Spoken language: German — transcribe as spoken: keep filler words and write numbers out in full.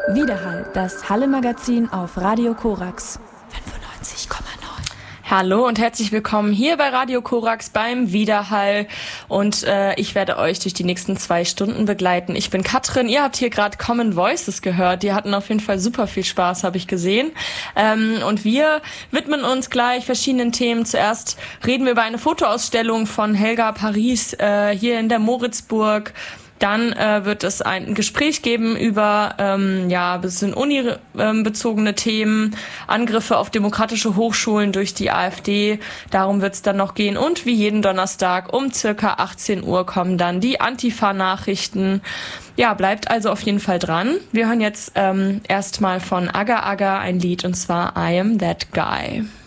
Widerhall, das Halle-Magazin auf Radio Korax fünfundneunzig Komma neun. Hallo und herzlich willkommen hier bei Radio Korax beim Widerhall und äh, ich werde euch durch die nächsten zwei Stunden begleiten. Ich bin Katrin, ihr habt hier gerade Common Voices gehört, die hatten auf jeden Fall super viel Spaß, habe ich gesehen. Ähm, und wir widmen uns gleich verschiedenen Themen. Zuerst reden wir über eine Fotoausstellung von Helga Paris äh, hier in der Moritzburg. Dann äh, wird es ein Gespräch geben über ähm, ja ein bisschen unibezogene Themen, Angriffe auf demokratische Hochschulen durch die AfD. Darum wird es dann noch gehen. Und wie jeden Donnerstag um circa achtzehn Uhr kommen dann die Antifa-Nachrichten. Ja, bleibt also auf jeden Fall dran. Wir hören jetzt ähm, erstmal von Aga Aga ein Lied, und zwar I Am That Guy.